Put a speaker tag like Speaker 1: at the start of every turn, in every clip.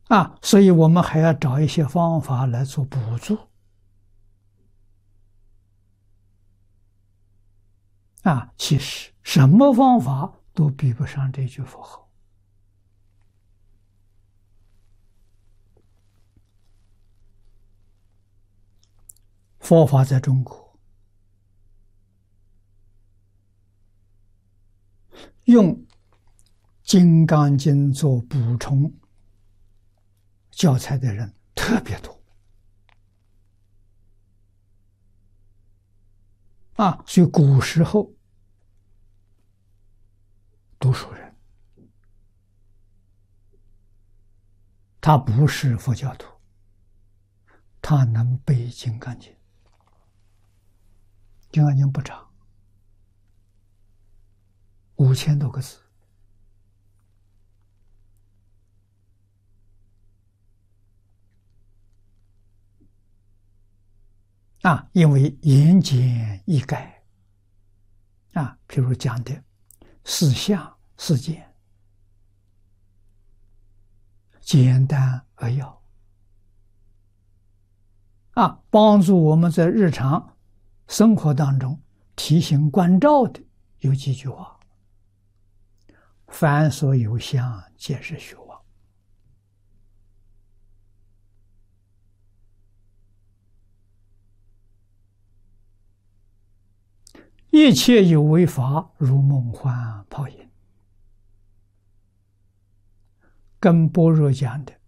Speaker 1: 所以我们还要找一些方法来做补助其实什么方法都比不上这句佛号。佛法在中国用《金刚经》做补充教材的人特别多所以古时候读书人他不是佛教徒，他能背《金刚经》。《金刚经》不长，5000多个字因为言简意赅譬如讲的四相四简，简单扼要帮助我们在日常生活当中提醒关照的有几句话：凡所有相，皆是虚妄。一切有为法，如梦幻泡影。跟般若讲的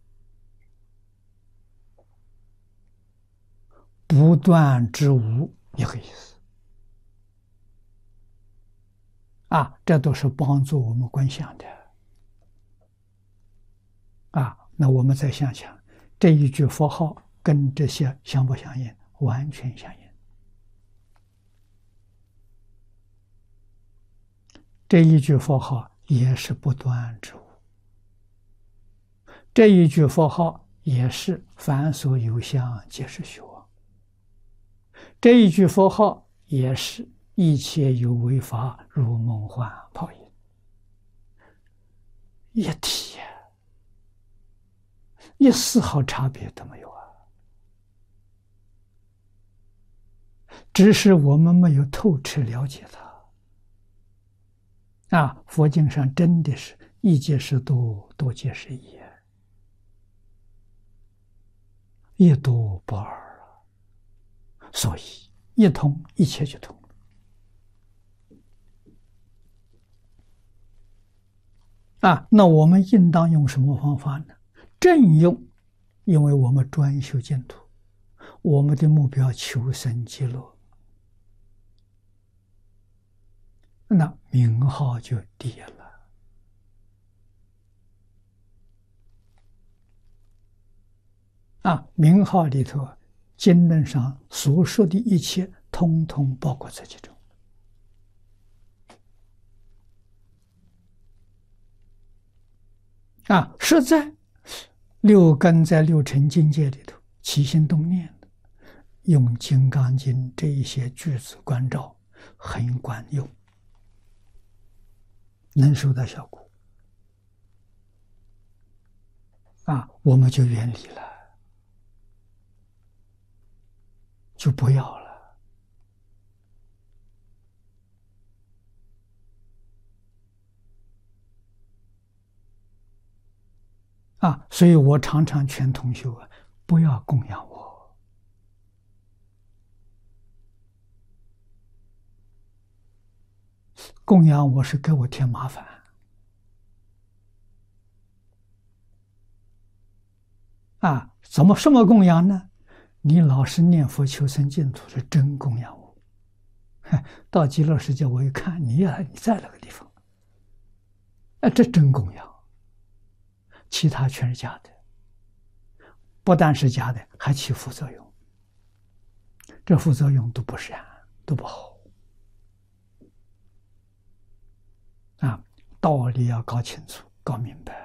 Speaker 1: 不断之无一个意思这都是帮助我们观想的那我们再想想，这一句佛号跟这些相不相应？完全相应。这一句佛号也是不断之无，这一句佛号也是凡所有相，皆是虚妄。这一句佛号也是一切有为法，如梦幻泡影。一体一丝毫差别都没有只是我们没有透彻了解它佛经上真的是一即是多，多即是一，一多不二所以一通一切就通那我们应当用什么方法呢？正用，因为我们专修净土，我们的目标求生极乐，那名号就第一了名号里头经论上所说的一切通通包括在其中实在六根在六尘境界里头起心动念的，用《金刚经》这一些句子关照很管用，能收到效果我们就远离了，就不要了所以我常常劝同学不要供养我供养我是给我添麻烦怎么什么供养呢？你老是念佛求生净土是真供养我到极乐世界我一看你在那个地方这真供养，其他全是假的，不但是假的还起副作用，这副作用都不善，都不好道理要搞清楚搞明白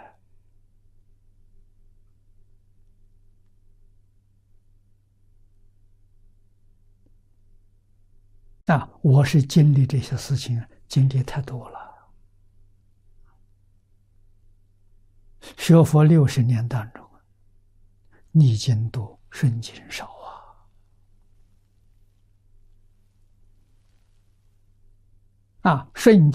Speaker 1: 我是经历这些事情经历太多了，学佛60年当中逆境多，顺境少顺